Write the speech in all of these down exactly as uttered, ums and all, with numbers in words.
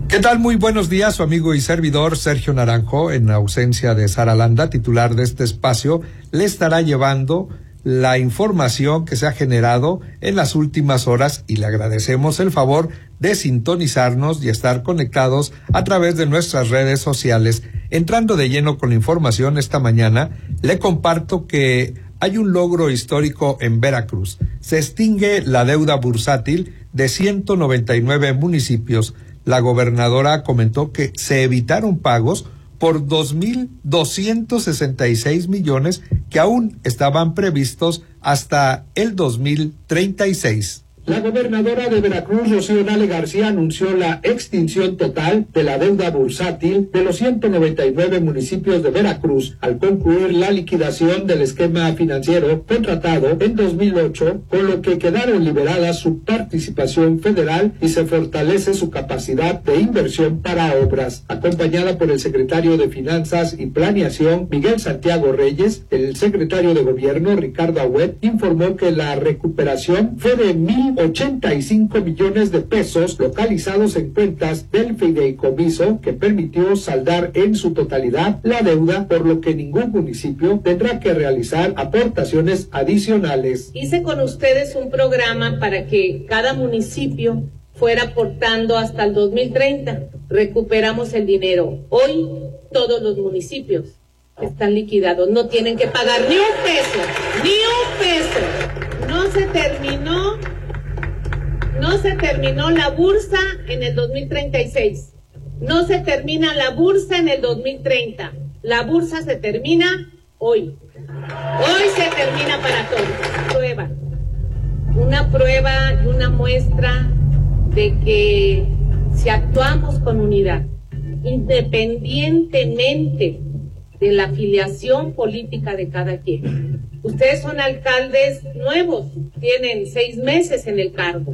¿Qué tal? Muy buenos días, su amigo y servidor Sergio Naranjo, en ausencia de Sara Landa, titular de este espacio, le estará llevando la información que se ha generado en las últimas horas y le agradecemos el favor de sintonizarnos y estar conectados a través de nuestras redes sociales. Entrando de lleno con la información esta mañana, le comparto que hay un logro histórico en Veracruz. Se extingue la deuda bursátil de ciento noventa y nueve municipios. La gobernadora comentó que se evitaron pagos por dos mil doscientos sesenta y seis millones que aún estaban previstos hasta el dos mil treinta y seis. La gobernadora de Veracruz, Rocío Nale García, anunció la extinción total de la deuda bursátil de los ciento noventa y nueve municipios de Veracruz al concluir la liquidación del esquema financiero contratado en dos mil ocho, con lo que quedaron liberadas su participación federal y se fortalece su capacidad de inversión para obras. Acompañada por el secretario de Finanzas y Planeación, Miguel Santiago Reyes, el secretario de Gobierno, Ricardo Agüet, informó que la recuperación fue de mil ochenta y cinco millones de pesos localizados en cuentas del fideicomiso que permitió saldar en su totalidad la deuda, por lo que ningún municipio tendrá que realizar aportaciones adicionales. Hice con ustedes un programa para que cada municipio fuera aportando hasta el dos mil treinta. Recuperamos el dinero. Hoy todos los municipios están liquidados, no tienen que pagar ni un peso, ni un peso. No se terminó No se terminó la bursa en el dos mil treinta y seis. No se termina la bursa en el dos mil treinta. La bursa se termina hoy. Hoy se termina para todos. Prueba. Una prueba y una muestra de que si actuamos con unidad, independientemente de la afiliación política de cada quien. Ustedes son alcaldes nuevos, tienen seis meses en el cargo.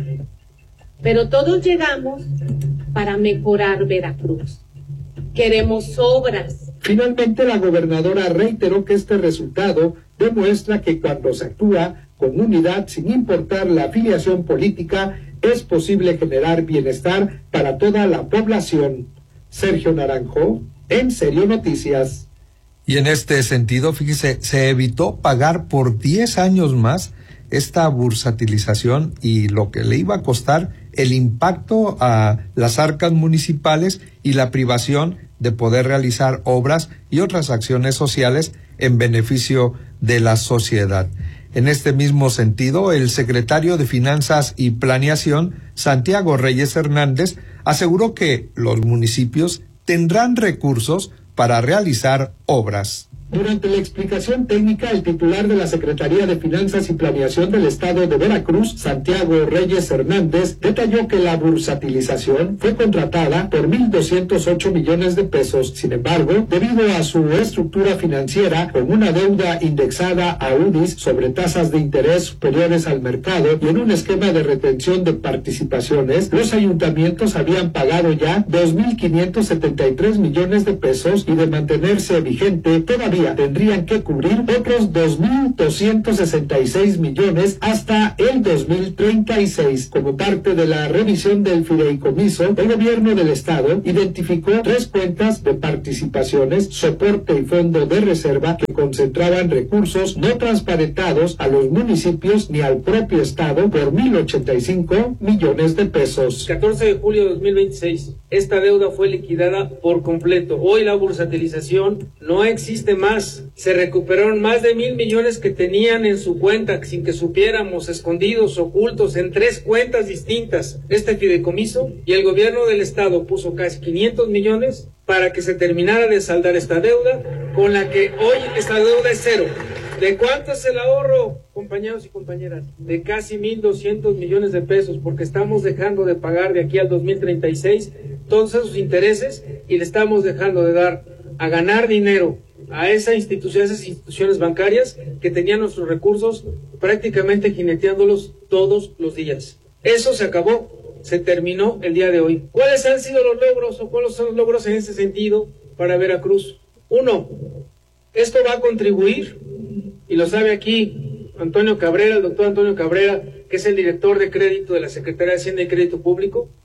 Pero todos llegamos para mejorar Veracruz. Queremos obras. Finalmente, la gobernadora reiteró que este resultado demuestra que cuando se actúa con unidad, sin importar la afiliación política, es posible generar bienestar para toda la población. Sergio Naranjo, En Serio Noticias. Y en este sentido, fíjese, se evitó pagar por diez años más esta bursatilización y lo que le iba a costar el impacto a las arcas municipales y la privación de poder realizar obras y otras acciones sociales en beneficio de la sociedad. En este mismo sentido, el secretario de Finanzas y Planeación, Santiago Reyes Hernández, aseguró que los municipios tendrán recursos para realizar obras. Durante la explicación técnica, el titular de la Secretaría de Finanzas y Planeación del Estado de Veracruz, Santiago Reyes Hernández, detalló que la bursatilización fue contratada por mil doscientos ocho millones de pesos. Sin embargo, debido a su estructura financiera, con una deuda indexada a U D I S sobre tasas de interés superiores al mercado y en un esquema de retención de participaciones, los ayuntamientos habían pagado ya dos mil quinientos setenta y tres millones de pesos y de mantenerse vigente, todavía tendrían que cubrir otros dos mil doscientos sesenta y seis millones hasta el dos mil treinta y seis. Como parte de la revisión del fideicomiso, el gobierno del estado identificó tres cuentas de participaciones, soporte y fondo de reserva que concentraban recursos no transparentados a los municipios ni al propio estado por mil ochenta y cinco millones de pesos. catorce de julio de dos mil veintiséis, esta deuda fue liquidada por completo. Hoy la bursatilización no existe más. Se recuperaron más de mil millones que tenían en su cuenta sin que supiéramos, escondidos, ocultos en tres cuentas distintas. Este fideicomiso y el gobierno del estado puso casi quinientos millones para que se terminara de saldar esta deuda, con la que hoy esta deuda es cero. ¿De cuánto es el ahorro, compañeros y compañeras? De casi mil doscientos millones de pesos, porque estamos dejando de pagar de aquí al dos mil treinta y seis todos esos intereses y le estamos dejando de dar a ganar dinero a esa institución, a esas instituciones bancarias que tenían nuestros recursos prácticamente jineteándolos todos los días. Eso se acabó, se terminó el día de hoy. ¿Cuáles han sido los logros o cuáles son los logros en ese sentido para Veracruz? Uno, esto va a contribuir, y lo sabe aquí Antonio Cabrera, el doctor Antonio Cabrera, que es el director de crédito de la Secretaría de Hacienda y Crédito Público,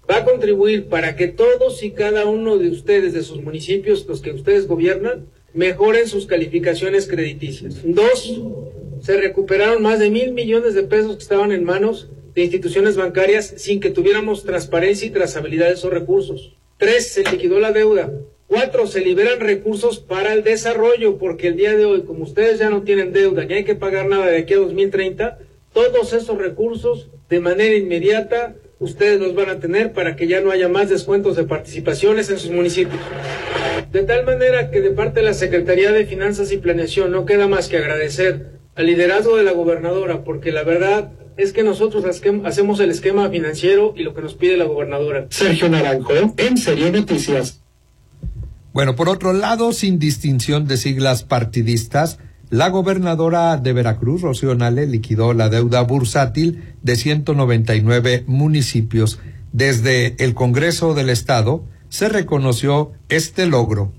va a contribuir para que todos y cada uno de ustedes, de sus municipios, los que ustedes gobiernan, mejoren sus calificaciones crediticias. Dos, se recuperaron más de mil millones de pesos que estaban en manos de instituciones bancarias sin que tuviéramos transparencia y trazabilidad de esos recursos. Tres, se liquidó la deuda. Cuatro, se liberan recursos para el desarrollo, porque el día de hoy, como ustedes ya no tienen deuda, ni hay que pagar nada de aquí a dos mil treinta, todos esos recursos, de manera inmediata, ustedes los van a tener para que ya no haya más descuentos de participaciones en sus municipios. De tal manera que de parte de la Secretaría de Finanzas y Planeación no queda más que agradecer al liderazgo de la gobernadora, porque la verdad es que nosotros hacemos el esquema financiero y lo que nos pide la gobernadora. Sergio Naranjo, en Serie Noticias. Bueno, por otro lado, sin distinción de siglas partidistas, la gobernadora de Veracruz, Rocío Nale, liquidó la deuda bursátil de ciento noventa y nueve municipios. Desde el Congreso del Estado se reconoció este logro.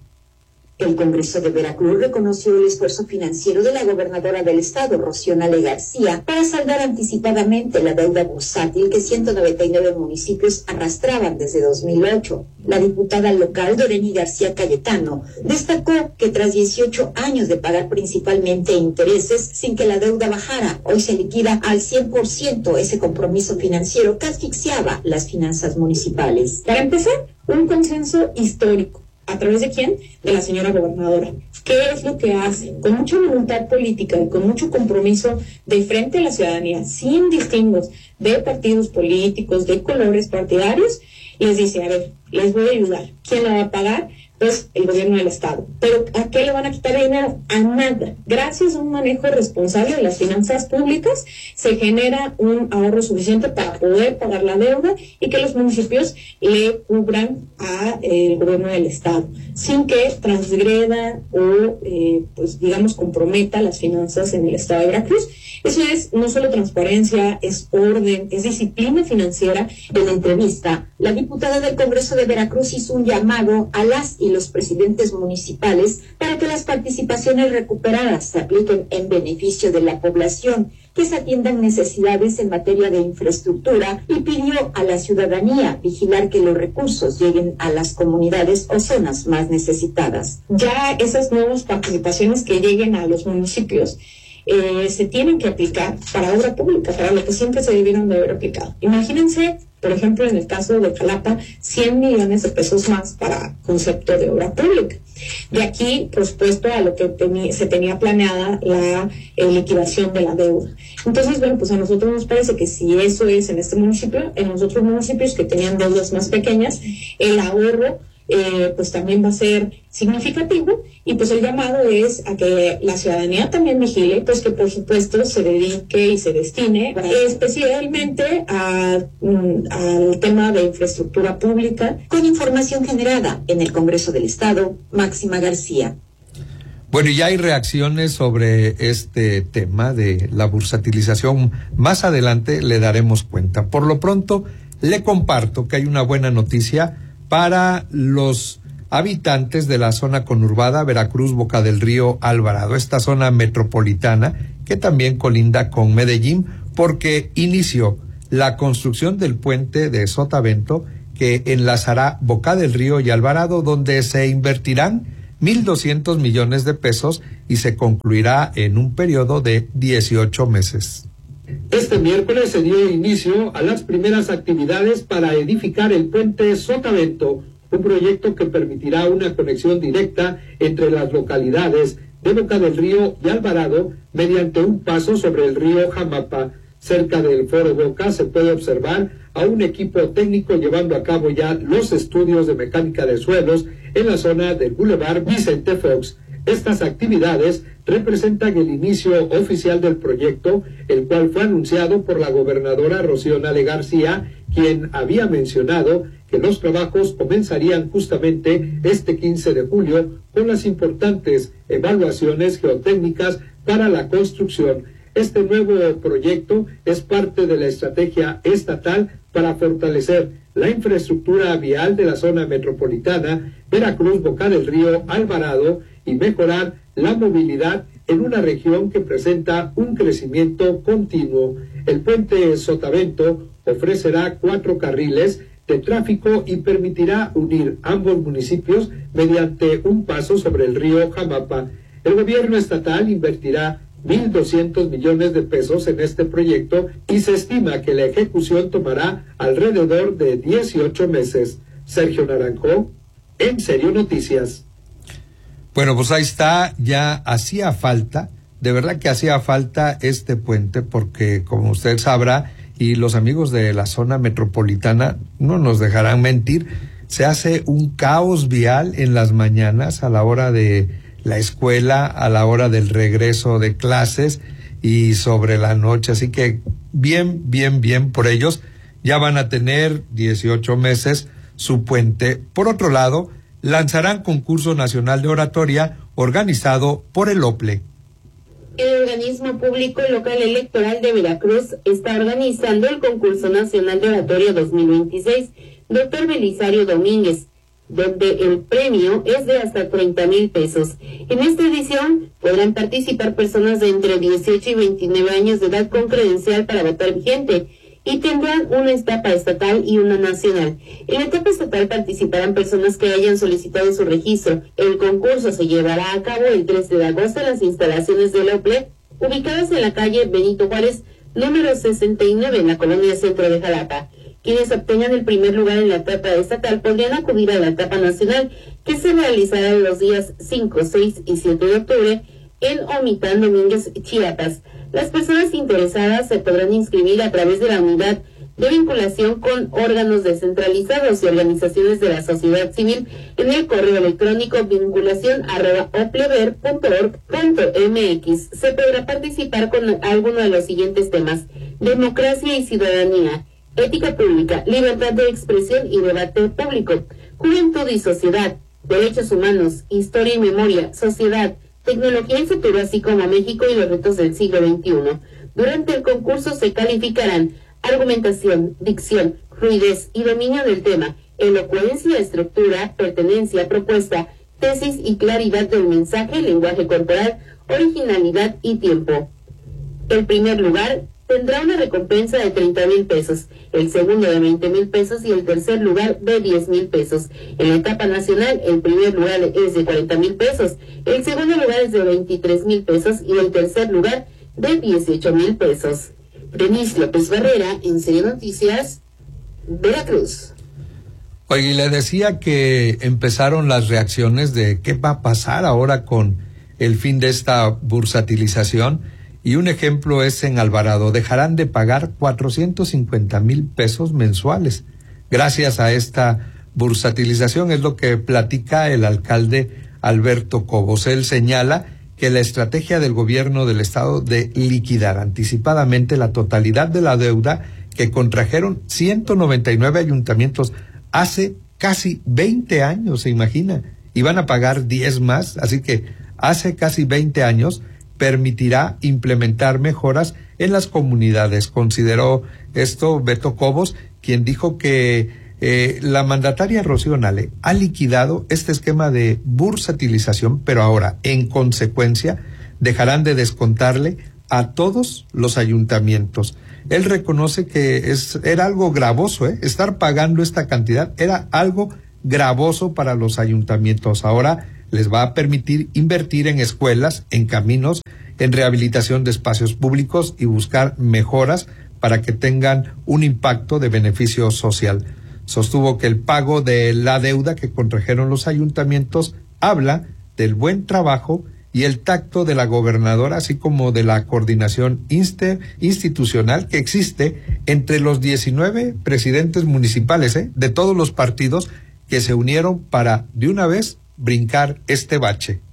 El Congreso de Veracruz reconoció el esfuerzo financiero de la gobernadora del estado, Rocío Nale García, para saldar anticipadamente la deuda bursátil que ciento noventa y nueve municipios arrastraban desde dos mil ocho. La diputada local, Doreni García Cayetano, destacó que tras dieciocho años de pagar principalmente intereses sin que la deuda bajara, hoy se liquida al cien por ciento ese compromiso financiero que asfixiaba las finanzas municipales. Para empezar, un consenso histórico. ¿A través de quién? De la señora gobernadora. ¿Qué es lo que hace? Con mucha voluntad política y con mucho compromiso de frente a la ciudadanía, sin distingos de partidos políticos, de colores partidarios, les dice, a ver, les voy a ayudar. ¿Quién la va a pagar? Pues el gobierno del estado. ¿Pero a qué le van a quitar el dinero? A nada. Gracias a un manejo responsable de las finanzas públicas, se genera un ahorro suficiente para poder pagar la deuda y que los municipios le cubran al gobierno del estado, sin que transgreda o, eh, pues digamos, comprometa las finanzas en el estado de Veracruz. Eso es no solo transparencia, es orden, es disciplina financiera. En la entrevista, la diputada del Congreso de Veracruz hizo un llamado a las y los presidentes municipales para que las participaciones recuperadas se apliquen en beneficio de la población, que se atiendan necesidades en materia de infraestructura, y pidió a la ciudadanía vigilar que los recursos lleguen a las comunidades o zonas más necesitadas. Ya esas nuevas participaciones que lleguen a los municipios Eh, se tienen que aplicar para obra pública, para lo que siempre se debieron de haber aplicado. Imagínense, por ejemplo, en el caso de Jalapa, cien millones de pesos más para concepto de obra pública. De aquí, por supuesto, a lo que teni- se tenía planeada la eh, liquidación de la deuda. Entonces, bueno, pues a nosotros nos parece que si eso es en este municipio, en los otros municipios que tenían deudas más pequeñas, el ahorro Eh, pues también va a ser significativo, y pues el llamado es a que la ciudadanía también vigile, pues que por supuesto se dedique y se destine especialmente a, mm, al tema de infraestructura pública. Con información generada en el Congreso del Estado, Máxima García. Bueno, y ya hay reacciones sobre este tema de la bursatilización. Más adelante le daremos cuenta. Por lo pronto, le comparto que hay una buena noticia para los habitantes de la zona conurbada Veracruz, Boca del Río, Alvarado, esta zona metropolitana que también colinda con Medellín, porque inició la construcción del puente de Sotavento que enlazará Boca del Río y Alvarado, donde se invertirán mil doscientos millones de pesos y se concluirá en un periodo de dieciocho meses. Este miércoles se dio inicio a las primeras actividades para edificar el puente Sotavento, un proyecto que permitirá una conexión directa entre las localidades de Boca del Río y Alvarado mediante un paso sobre el río Jamapa. Cerca del Foro Boca se puede observar a un equipo técnico llevando a cabo ya los estudios de mecánica de suelos en la zona del Boulevard Vicente Fox. Estas actividades representan el inicio oficial del proyecto, el cual fue anunciado por la gobernadora Rocío Nale García, quien había mencionado que los trabajos comenzarían justamente este quince de julio con las importantes evaluaciones geotécnicas para la construcción. Este nuevo proyecto es parte de la estrategia estatal para fortalecer la infraestructura vial de la zona metropolitana, Veracruz, Boca del Río, Alvarado, y mejorar la movilidad en una región que presenta un crecimiento continuo. El puente Sotavento ofrecerá cuatro carriles de tráfico y permitirá unir ambos municipios mediante un paso sobre el río Jamapa. El gobierno estatal invertirá mil doscientos millones de pesos en este proyecto y se estima que la ejecución tomará alrededor de dieciocho meses. Sergio Naranjo, En Serio Noticias. Bueno, pues ahí está, ya hacía falta, de verdad que hacía falta este puente, porque como usted sabrá, y los amigos de la zona metropolitana no nos dejarán mentir, se hace un caos vial en las mañanas a la hora de la escuela, a la hora del regreso de clases y sobre la noche, así que bien, bien, bien por ellos, ya van a tener dieciocho meses su puente. Por otro lado, lanzarán concurso nacional de oratoria organizado por el OPLE. El organismo público local electoral de Veracruz está organizando el concurso nacional de oratoria dos mil veintiséis, doctor Belisario Domínguez, donde el premio es de hasta treinta mil pesos. En esta edición podrán participar personas de entre dieciocho y veintinueve años de edad con credencial para votar vigente, y tendrán una etapa estatal y una nacional. En la etapa estatal participarán personas que hayan solicitado su registro. El concurso se llevará a cabo el tres de agosto en las instalaciones de la OPLE, ubicadas en la calle Benito Juárez, número sesenta y nueve, en la colonia Centro de Jalapa. Quienes obtengan el primer lugar en la etapa estatal podrían acudir a la etapa nacional, que se realizará los días cinco, seis y siete de octubre en Omitán, Domínguez, Chiapas. Las personas interesadas se podrán inscribir a través de la unidad de vinculación con órganos descentralizados y organizaciones de la sociedad civil en el correo electrónico vinculación arroba oplever punto org punto mx. Se podrá participar con alguno de los siguientes temas: democracia y ciudadanía, ética pública, libertad de expresión y debate público, juventud y sociedad, derechos humanos, historia y memoria, sociedad, tecnología y futuro, así como México y los retos del siglo veintiuno. Durante el concurso se calificarán argumentación, dicción, fluidez y dominio del tema, elocuencia, estructura, pertenencia, propuesta, tesis y claridad del mensaje, lenguaje corporal, originalidad y tiempo. El primer lugar tendrá una recompensa de treinta mil pesos, el segundo de veinte mil pesos y el tercer lugar de diez mil pesos. En la etapa nacional, el primer lugar es de cuarenta mil pesos, el segundo lugar es de veintitrés mil pesos y el tercer lugar de dieciocho mil pesos. Denise López Barrera, En Serio Noticias, Veracruz. Oye, le decía que empezaron las reacciones de qué va a pasar ahora con el fin de esta bursatilización. Y un ejemplo es en Alvarado. Dejarán de pagar cuatrocientos cincuenta mil pesos mensuales gracias a esta bursatilización, es lo que platica el alcalde Alberto Cobos. Él señala que la estrategia del gobierno del estado de liquidar anticipadamente la totalidad de la deuda que contrajeron ciento noventa y nueve ayuntamientos hace casi veinte años, se imagina, y van a pagar diez más, así que hace casi veinte años permitirá implementar mejoras en las comunidades. Consideró esto Beto Cobos, quien dijo que eh, la mandataria Rocío Nale ha liquidado este esquema de bursatilización, pero ahora, en consecuencia, dejarán de descontarle a todos los ayuntamientos. Él reconoce que es, era algo gravoso, ¿eh? Estar pagando esta cantidad era algo gravoso para los ayuntamientos. Ahora les va a permitir invertir en escuelas, en caminos, en rehabilitación de espacios públicos y buscar mejoras para que tengan un impacto de beneficio social. Sostuvo que el pago de la deuda que contrajeron los ayuntamientos habla del buen trabajo y el tacto de la gobernadora, así como de la coordinación institucional que existe entre los diecinueve presidentes municipales, ¿eh? de todos los partidos que se unieron para, de una vez, brincar este bache.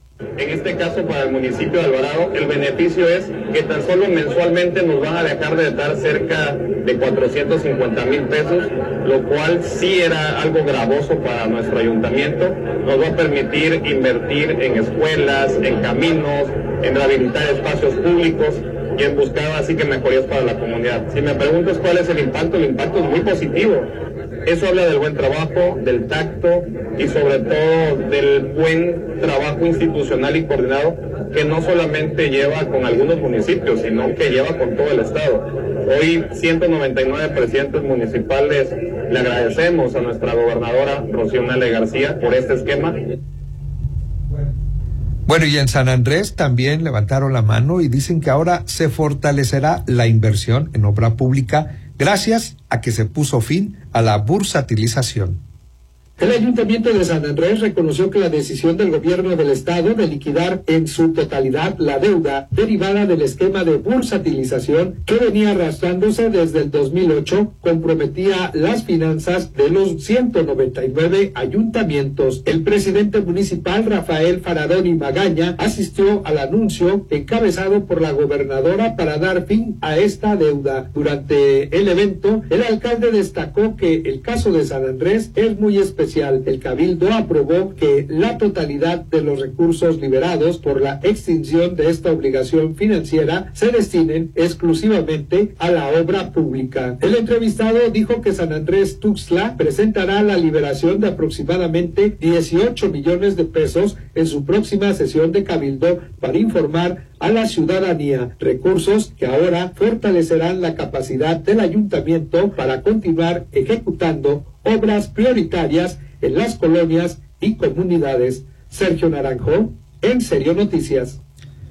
En este caso, para el municipio de Alvarado, el beneficio es que tan solo mensualmente nos van a dejar de dar cerca de cuatrocientos cincuenta mil pesos, lo cual sí era algo gravoso para nuestro ayuntamiento. Nos va a permitir invertir en escuelas, en caminos, en rehabilitar espacios públicos y en buscar así que mejorías para la comunidad. Si me preguntas cuál es el impacto, el impacto es muy positivo. Eso habla del buen trabajo, del tacto y sobre todo del buen trabajo institucional y coordinado que no solamente lleva con algunos municipios, sino que lleva con todo el estado. Hoy ciento noventa y nueve presidentes municipales Le agradecemos a nuestra gobernadora Rocío Nale García por este esquema. Bueno, y en San Andrés también levantaron la mano y dicen que ahora se fortalecerá la inversión en obra pública gracias a que se puso fin a la bursatilización. El Ayuntamiento de San Andrés reconoció que la decisión del gobierno del estado de liquidar en su totalidad la deuda derivada del esquema de bursatilización que venía arrastrándose desde el dos mil ocho comprometía las finanzas de los ciento noventa y nueve ayuntamientos. El presidente municipal Rafael Faradoni Magaña asistió al anuncio encabezado por la gobernadora para dar fin a esta deuda. Durante el evento, el alcalde destacó que el caso de San Andrés es muy especial. El Cabildo aprobó que la totalidad de los recursos liberados por la extinción de esta obligación financiera se destinen exclusivamente a la obra pública. El entrevistado dijo que San Andrés Tuxtla presentará la liberación de aproximadamente dieciocho millones de pesos en su próxima sesión de Cabildo para informar a la ciudadanía, recursos que ahora fortalecerán la capacidad del ayuntamiento para continuar ejecutando obras prioritarias en las colonias y comunidades. Sergio Naranjo, En Serio Noticias.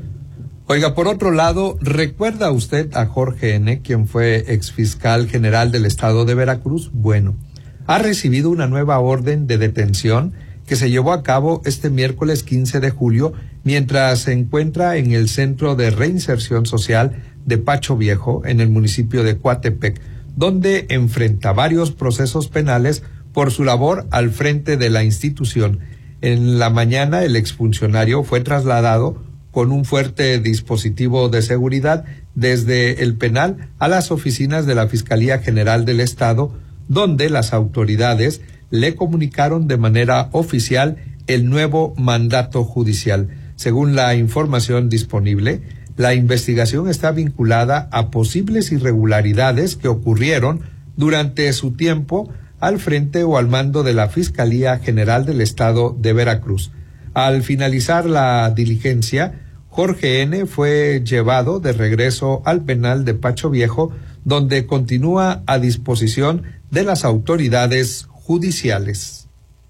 Oiga, por otro lado, ¿recuerda usted a Jorge N., quien fue exfiscal general del estado de Veracruz? Bueno, ha recibido una nueva orden de detención que se llevó a cabo este miércoles quince de julio mientras se encuentra en el Centro de Reinserción Social de Pacho Viejo, en el municipio de Coatepec, donde enfrenta varios procesos penales por su labor al frente de la institución. En la mañana, el exfuncionario fue trasladado con un fuerte dispositivo de seguridad desde el penal a las oficinas de la Fiscalía General del Estado, donde las autoridades le comunicaron de manera oficial el nuevo mandato judicial. Según la información disponible, la investigación está vinculada a posibles irregularidades que ocurrieron durante su tiempo al frente o al mando de la Fiscalía General del Estado de Veracruz. Al finalizar la diligencia, Jorge N. fue llevado de regreso al penal de Pacho Viejo, donde continúa a disposición de las autoridades judiciales.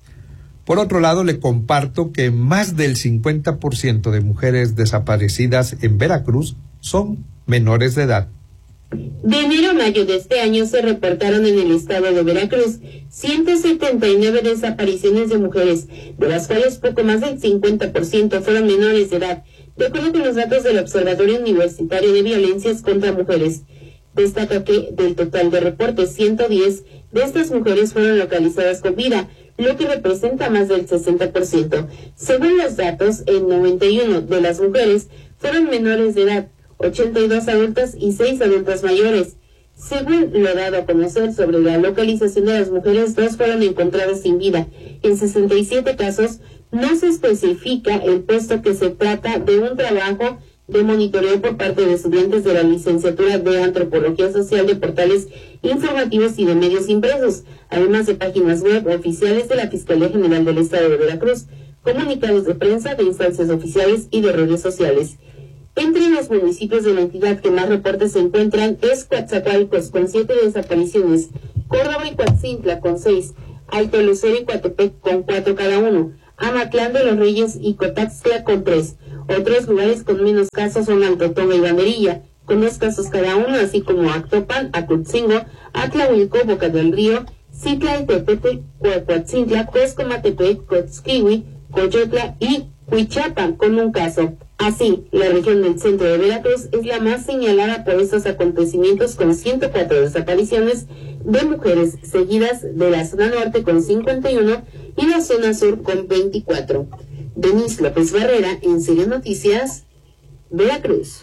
Por otro lado, le comparto que más del cincuenta por ciento de mujeres desaparecidas en Veracruz son menores de edad. De enero a mayo de este año se reportaron en el estado de Veracruz ciento setenta y nueve desapariciones de mujeres, de las cuales poco más del cincuenta por ciento fueron menores de edad, de acuerdo con los datos del Observatorio Universitario de Violencias contra Mujeres. Destaca que del total de reportes, ciento diez de estas mujeres fueron localizadas con vida, lo que representa más del sesenta por ciento. Según los datos, en noventa y uno de las mujeres fueron menores de edad, ochenta y dos adultas y seis adultas mayores. Según lo dado a conocer sobre la localización de las mujeres, dos fueron encontradas sin vida. En sesenta y siete casos no se especifica el puesto, que se trata de un trabajo de monitoreo por parte de estudiantes de la licenciatura de Antropología Social de portales informativos y de medios impresos, además de páginas web oficiales de la Fiscalía General del Estado de Veracruz, comunicados de prensa, de instancias oficiales y de redes sociales. Entre los municipios de la entidad que más reportes se encuentran es Coatzacoalcos, con siete desapariciones, Córdoba y Coatzintla con seis, Alto Lucero y Coatepec con cuatro cada uno, Amatlán de los Reyes y Cotaxtla con tres. Otros lugares con menos casos son Alto Tonga y Banderilla, con dos casos cada uno, así como Actopan, Acutzingo, Atlahuilco, Boca del Río, Citla y Tepete, Coatzintla, Coscomatepec, Cotzquihui, Coyotla y Huichapan, con un caso. Así, la región del centro de Veracruz es la más señalada por estos acontecimientos, con ciento cuatro desapariciones de mujeres, seguidas de la zona norte con cincuenta y uno y la zona sur con veinticuatro. Denise López Barrera, En Serio Noticias, Veracruz.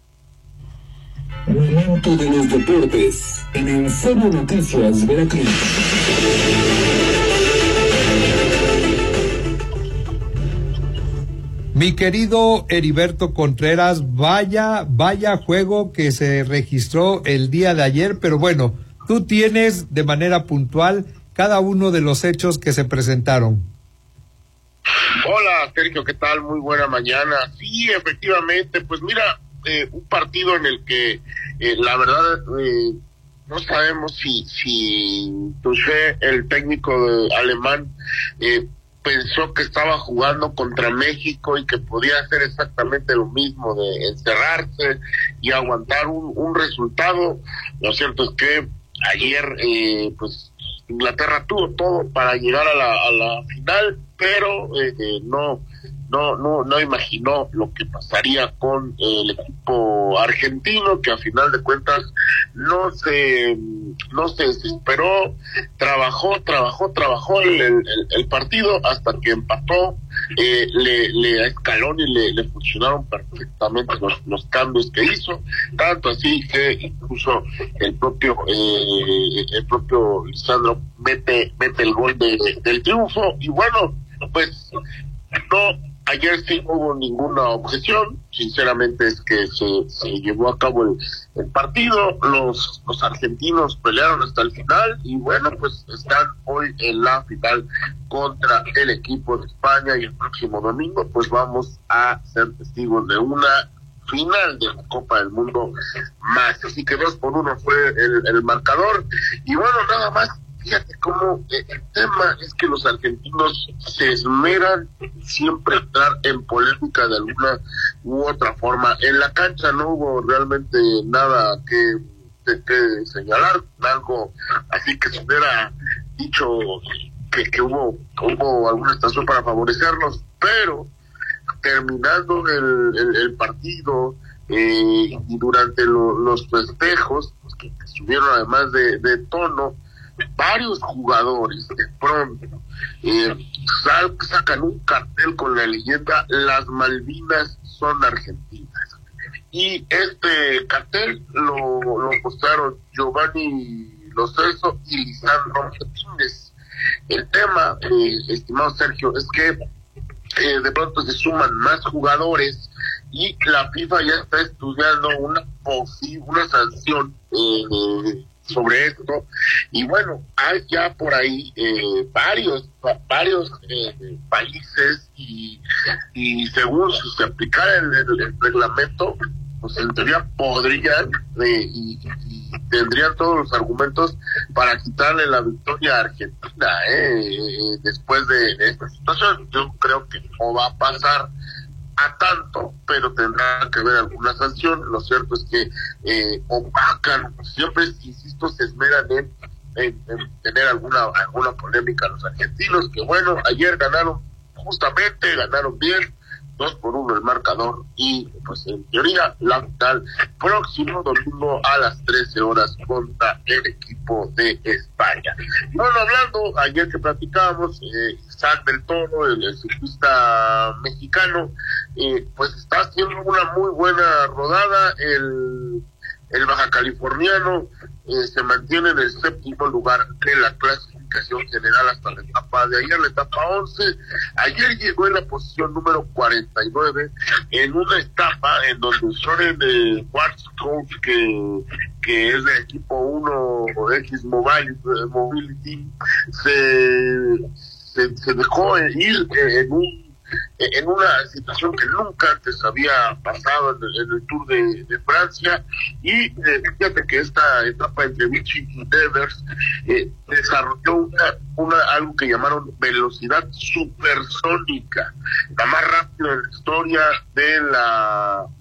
Momento de los deportes en En Serio Noticias, Veracruz. Mi querido Heriberto Contreras, vaya, vaya juego que se registró el día de ayer, pero bueno, tú tienes de manera puntual cada uno de los hechos que se presentaron. Hola, Sergio, ¿qué tal? Muy buena mañana. Sí, efectivamente, pues mira, eh, un partido en el que eh, la verdad eh, no sabemos si, si Tuchel, el técnico de, alemán, eh, pensó que estaba jugando contra México y que podía hacer exactamente lo mismo, de encerrarse y aguantar un, un resultado. Lo cierto es que ayer, eh, pues, Inglaterra tuvo todo para llegar a la, a la final, pero eh, eh, no, no, no, no imaginó lo que pasaría con eh, el equipo argentino, que a final de cuentas no se, no se desesperó, trabajó, trabajó, trabajó el, el, el partido hasta que empató. Eh, le, le a Scaloni le, le funcionaron perfectamente los, los cambios que hizo, tanto así que incluso el propio eh, el propio Lisandro mete mete el gol de, de, del triunfo. Y bueno, pues no, ayer sí no hubo ninguna objeción, sinceramente es que se, se llevó a cabo el, el partido, los, los argentinos pelearon hasta el final y bueno, pues están hoy en la final contra el equipo de España, y el próximo domingo pues vamos a ser testigos de una final de la Copa del Mundo más. Así que dos por uno fue el, el marcador. Y bueno, nada más, fíjate cómo eh, el tema es que los argentinos se esmeran siempre entrar en polémica de alguna u otra forma. En la cancha no hubo realmente nada que, que, que señalar, algo así que se hubiera dicho que, que hubo, hubo alguna estación para favorecerlos, pero terminando el, el, el partido eh, y durante lo, los festejos, pues, que estuvieron además de, de tono, varios jugadores de pronto eh, sal, sacan un cartel con la leyenda "Las Malvinas son argentinas", y este cartel lo, lo postaron Giovanni Lo Celso y Lisandro Martínez. El tema, eh, estimado Sergio, es que eh, de pronto se suman más jugadores y la FIFA ya está estudiando una posible una sanción eh, sobre esto. Y bueno, hay ya por ahí eh, varios varios eh, países y, y según si se aplicara el, el, el reglamento, pues en teoría podrían eh, y, y tendrían todos los argumentos para quitarle la victoria a Argentina eh, eh, después de, de esta situación. Yo creo que no va a pasar a tanto, pero tendrá que haber alguna sanción. Lo cierto es que eh, opacan, siempre, insisto, se esmeran en, en, en tener alguna alguna polémica los argentinos, que bueno, ayer ganaron justamente, ganaron bien, dos por uno el marcador, y pues en teoría la final próximo domingo a las trece horas contra el equipo de España. Bueno, hablando, ayer que platicábamos, eh, Isaac del Toro, el, el ciclista mexicano, eh, pues está haciendo una muy buena rodada. El, el baja californiano eh, se mantiene en el séptimo lugar de la clasificación general hasta la etapa de ayer, la etapa once. Ayer llegó en la posición número cuarenta y nueve en una etapa en donde Soren de Schwarzkopf, que, que es de equipo uno X Mobility, Mobility se, se, se dejó ir en un en una situación que nunca antes había pasado en el, en el Tour de, de Francia. Y eh, fíjate que esta etapa entre Vichy y Devers eh, desarrolló una, una algo que llamaron velocidad supersónica, la más rápida en la historia de la